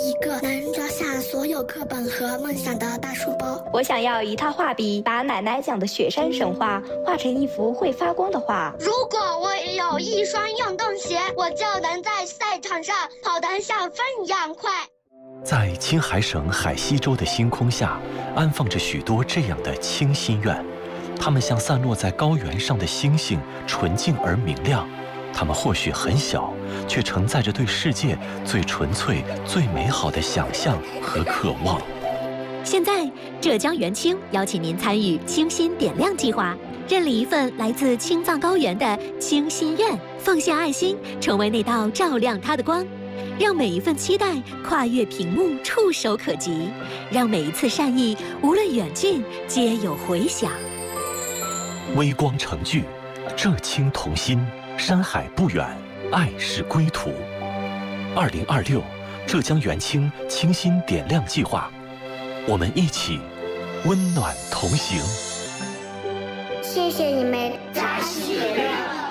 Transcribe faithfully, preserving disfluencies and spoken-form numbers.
一个能装下所有课本和梦想的大书包。 我想要一套画笔，把奶奶讲的雪山神话画成一幅会发光的画。 如果我也有一双运动鞋，我就能在赛场上跑得像风一样快。 在青海省海西州的星空下，安放着许多这样的清心愿，它们像散落在高原上的星星，纯净而明亮。它们或许很小，却承载着对世界最纯粹、最美好的想象和渴望。 现在，浙江元清邀请您参与清心点亮计划，认领一份来自青藏高原的清心愿，奉献爱心，成为那道照亮它的光。让每一份期待跨越屏幕，触手可及；让每一次善意，无论远近，皆有回响。 微光成炬，浙青同心，山海不远，爱是归途。二零二六，浙江元清清心点亮计划，我们一起温暖同行。 谢谢你们， 加薪点亮。